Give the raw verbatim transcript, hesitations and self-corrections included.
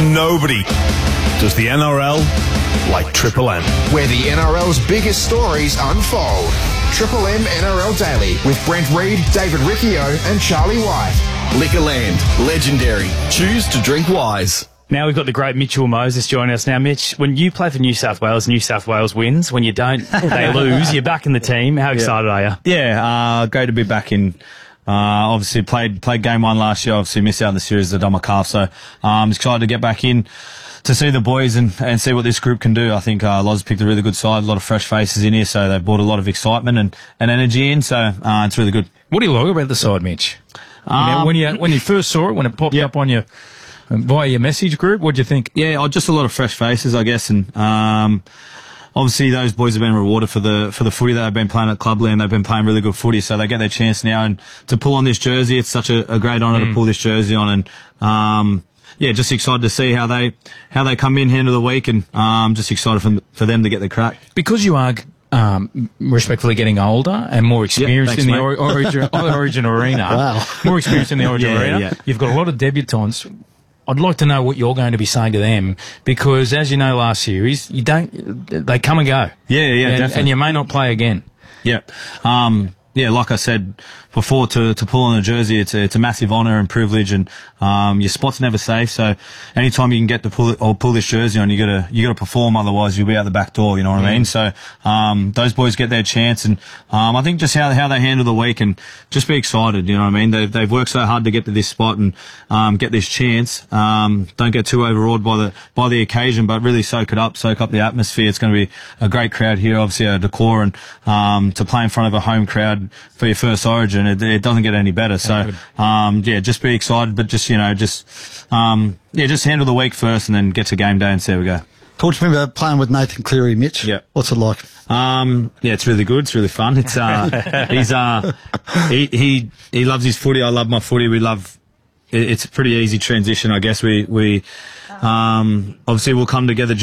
Nobody does the N R L like Triple M, where the N R L's biggest stories unfold. Triple M N R L Daily with Brent Reid, David Riccio and Charlie White. Liquorland, legendary. Choose to drink wise. Now we've got the great Mitchell Moses joining us now. Mitch, when you play for New South Wales, New South Wales wins. When you don't, they lose. You're back in the team. How excited yeah. are you? Yeah, uh, great to be back in. Uh, obviously played played game one last year. Obviously missed out on the series of the Dummer Calf. So um, excited to get back in to see the boys and, and see what this group can do. I think uh, Loz picked a really good side. A lot of fresh faces in here, so they brought a lot of excitement and, and energy in. So uh, it's really good. What do you like about the side, Mitch? Um, you know, when you when you first saw it, when it popped yeah. up on your via your message group, what do you think? Yeah, oh, just a lot of fresh faces, I guess, and um, obviously those boys have been rewarded for the for the footy that they've been playing at Clubland. They've been playing really good footy, so they get their chance now. And to pull on this jersey, it's such a, a great honour mm. to pull this jersey on. And um, yeah, just excited to see how they how they come in end of the week, and um, just excited for for them to get the crack. Because you are. Um, respectfully getting older and more experienced yep, thanks, in the or- origin, origin arena. Wow. More experienced in the origin yeah, arena. Yeah. You've got a lot of debutants. I'd like to know what you're going to be saying to them because, as you know, last series, you don't, they come and go. Yeah, yeah, and, definitely. And you may not play again. Yeah. Um, yeah, like I said before, to, to pull on a jersey, it's a, it's a massive honour and privilege, and um, your spot's never safe. So anytime you can get to pull it, or pull this jersey on, you gotta you gotta perform. Otherwise, you'll be out the back door. You know what mm. I mean? So um, those boys get their chance, and um, I think just how how they handle the week and just be excited. You know what I mean? They've they've worked so hard to get to this spot and um, get this chance. Um, don't get too overawed by the by the occasion, but really soak it up, soak up the atmosphere. It's going to be a great crowd here, obviously a decor, and um, to play in front of a home crowd for your first Origin, it, it doesn't get any better. So, um, yeah, just be excited, but just, you know, just, um, yeah, just handle the week first and then get to game day and see how we go. Talk to me about playing with Nathan Cleary, Mitch. Yeah. What's it like? Um, yeah, it's really good. It's really fun. It's, uh, he's, uh, he, he, he loves his footy. I love my footy. We love, it, it's a pretty easy transition, I guess. We, we, um, obviously we'll come together